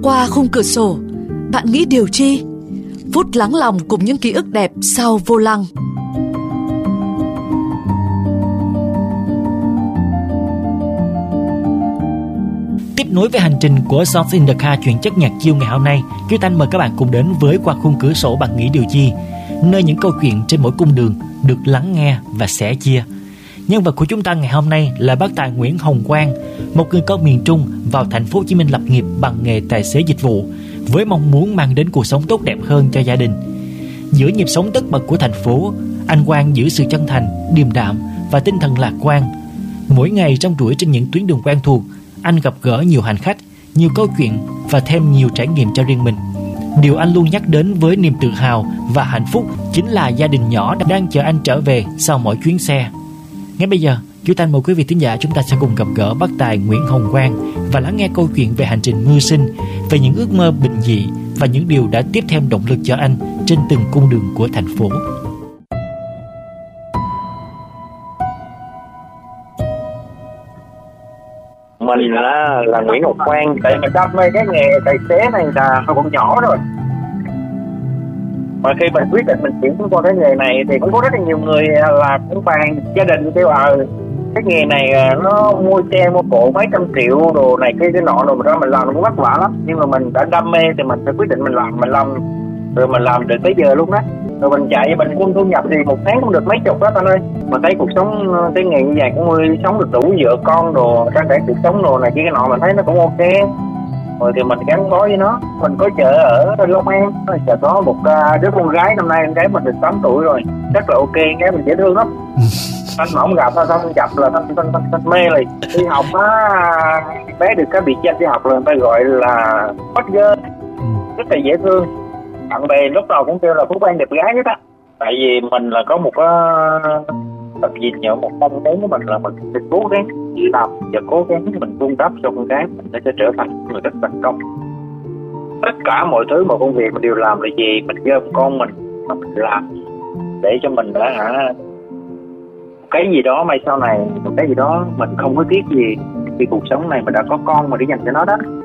Qua khung cửa sổ, bạn nghĩ điều chi? Phút lắng lòng cùng những ký ức đẹp sau vô lăng. Tiếp nối với hành trình của Songs in the Car chuyển chất nhạc chill ngày hôm nay, Kiều Thanh mời các bạn cùng đến với Qua khung cửa sổ bạn nghĩ điều chi, nơi những câu chuyện trên mỗi cung đường được lắng nghe và sẻ chia. Nhân vật của chúng ta ngày hôm nay là bác tài Nguyễn Hồng Quang, một người con miền Trung vào thành phố Hồ Chí Minh lập nghiệp bằng nghề tài xế dịch vụ, với mong muốn mang đến cuộc sống tốt đẹp hơn cho gia đình. Giữa nhịp sống tất bật của thành phố, anh Quang giữ sự chân thành, điềm đạm và tinh thần lạc quan. Mỗi ngày trong đuổi trên những tuyến đường quen thuộc, anh gặp gỡ nhiều hành khách, nhiều câu chuyện và thêm nhiều trải nghiệm cho riêng mình. Điều anh luôn nhắc đến với niềm tự hào và hạnh phúc chính là gia đình nhỏ đang chờ anh trở về sau mỗi chuyến xe. Ngay bây giờ, Kiều Thanh mời quý vị thính giả chúng ta sẽ cùng gặp gỡ bác tài Nguyễn Hồng Quang và lắng nghe câu chuyện về hành trình mưu sinh, về những ước mơ bình dị và những điều đã tiếp thêm động lực cho anh trên từng cung đường của thành phố. Mình là Nguyễn Ngọc Quang. Tại mình đam mê cái nghề tài xế này là hồi còn nhỏ rồi. Mà khi mình quyết định mình chuyển qua cái nghề này thì cũng có rất là nhiều người là cũng bàn gia đình kêu cái nghề này nó mua xe mua cộ mấy trăm triệu đồ này kia cái nọ rồi đó mình làm nó cũng vất vả lắm. Nhưng mà mình đã đam mê thì mình phải quyết định mình làm rồi mình làm được tới giờ luôn đó. Rồi mình chạy mình cũng thu nhập thì một tháng cũng được mấy chục đó anh ơi. Mà thấy cuộc sống cái nghề như vậy cũng nuôi sống được đủ vợ con đồ trang trải cuộc sống đồ này kia cái nọ mình thấy nó cũng ok. Rồi thì mình gắn bó với nó. Mình có chợ ở Long An, chợ có một đứa con gái, năm nay em gái mình được 8 tuổi rồi, rất là ok, gái mình dễ thương lắm. Anh mà không gặp thanh chập là thanh mê liền. Đi học á, bé được cái biệt danh đi học là người ta gọi là hot girl, rất là dễ thương. Bạn bè lúc nào cũng kêu là Phú Quang đẹp gái hết á. Tại vì mình là có một tầm nhìn nhận một mong muốn của mình là mình sẽ cố gắng làm và cố gắng mình vun đắp cho con gái mình sẽ trở thành người rất thành công. Tất cả mọi thứ mà công việc mình đều làm là gì mình gom con mình mà mình làm để cho mình đã cái gì đó mai sau này, một cái gì đó mình không có tiếc gì vì cuộc sống này mình đã có con mà để dành cho nó đó.